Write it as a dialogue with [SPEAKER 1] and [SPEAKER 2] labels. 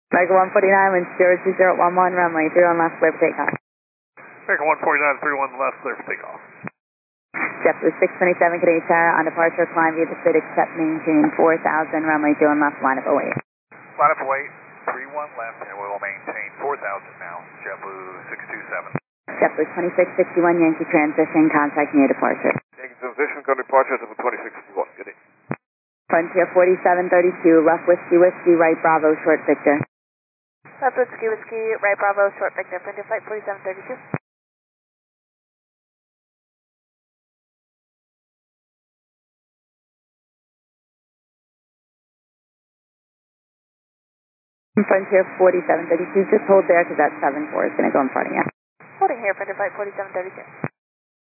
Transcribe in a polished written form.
[SPEAKER 1] Mega 149, wind 02011, runway 31 left, clear for takeoff.
[SPEAKER 2] Mega 149, 31 left, clear for takeoff.
[SPEAKER 1] JetBlue 627, Canadian Tower, on departure, climb via the city, except maintain 4000, runway 21 left, line up await.
[SPEAKER 2] Line up await, 31 left, and we will maintain 4000 now, JetBlue 627.
[SPEAKER 1] JetBlue 2661, Yankee transition, contact near departure.
[SPEAKER 2] Yankee transition, go to departure, JetBlue 2661, good day.
[SPEAKER 1] Frontier 4732, left whiskey, right Bravo, short Victor.
[SPEAKER 3] Left whiskey, right Bravo, short Victor, Frontier flight 4732.
[SPEAKER 1] Frontier 4732, just hold there because that 74 is going to go in front of you.
[SPEAKER 3] Holding here, Frontier flight 4732.